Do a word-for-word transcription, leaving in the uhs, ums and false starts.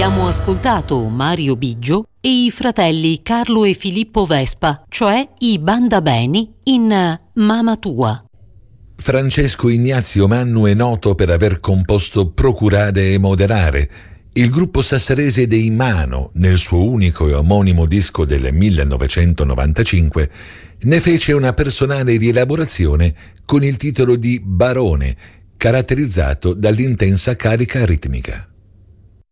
Abbiamo ascoltato Mario Biggio e i fratelli Carlo e Filippo Vespa, cioè i Bandabeni, in Mama Tua. Francesco Ignazio Mannu è noto per aver composto Procurare e moderare. Il gruppo sassarese dei Mano, nel suo unico e omonimo disco del millenovecentonovantacinque, ne fece una personale rielaborazione con il titolo di Barone, caratterizzato dall'intensa carica ritmica.